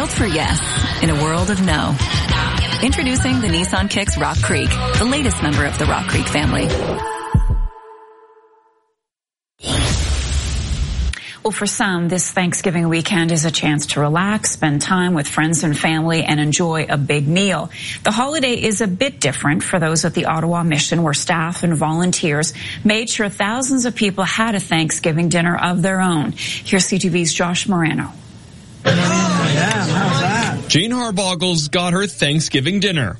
world for yes in a world of no. Introducing the Nissan Kicks Rock Creek, the latest member of the Rock Creek family. Well, for some, this Thanksgiving weekend is a chance to relax, spend time with friends and family, and enjoy a big meal. The holiday is a bit different for those at the Ottawa Mission, where staff and volunteers made sure thousands of people had a Thanksgiving dinner of their own. Here's CTV's Josh Moreno. Jane Harboggles got her Thanksgiving dinner.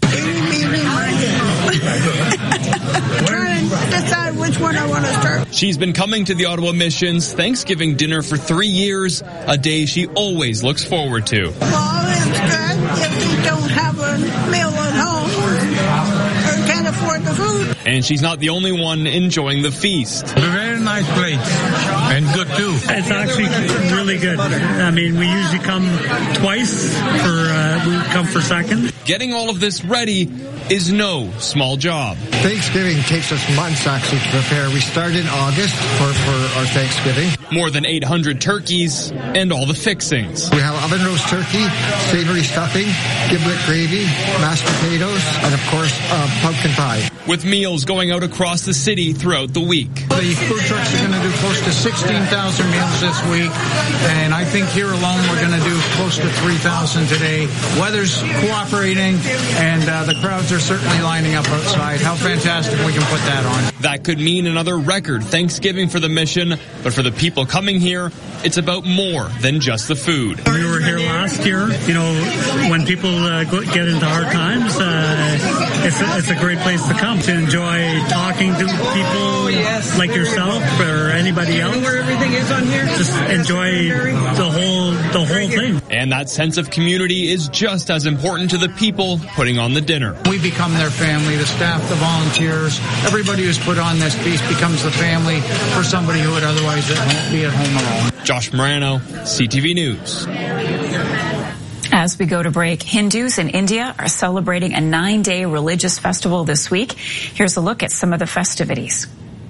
Trying to decide which one I want to start. She's been coming to the Ottawa Mission's Thanksgiving dinner for 3 years, a day she always looks forward to. Well, it's good if you don't have a meal at home or can't afford the food. And she's not the only one enjoying the feast. A very nice place, and good too. It's actually really good. I mean, we usually come twice we come for second. Getting all of this ready is no small job. Thanksgiving takes us months actually to prepare. We start in August for our Thanksgiving. More than 800 turkeys and all the fixings. We have oven roast turkey, savory stuffing, giblet gravy, mashed potatoes, and of course, pumpkin pie. With meals going out across the city throughout the week. The food trucks are going to do close to 16,000 meals this week, and I think here alone we're going to do close to 3,000 today. Weather's cooperating, and the crowds are certainly lining up outside. How fantastic we can put that on. That could mean another record Thanksgiving for the Mission, but for the people coming here, it's about more than just the food. We were here last year. You know, when people get into hard times, it's a great place to come to enjoy talking to people like yourself or anybody else. Where everything is on here. Just enjoy the whole thing. And that sense of community is just as important to the people putting on the dinner. We become their family, the staff, the volunteers, everybody who's put on this feast becomes the family for somebody who would otherwise be at home alone. Josh Morano, CTV News. As we go to break, Hindus in India are celebrating a 9-day religious festival this week. Here's a look at some of the festivities.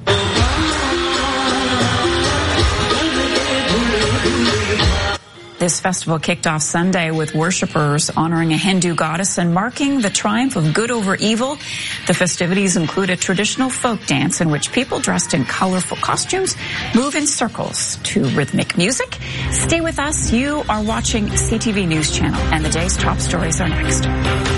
This festival kicked off Sunday with worshippers honoring a Hindu goddess and marking the triumph of good over evil. The festivities include a traditional folk dance in which people dressed in colorful costumes move in circles to rhythmic music. Stay with us. You are watching CTV News Channel, and the day's top stories are next.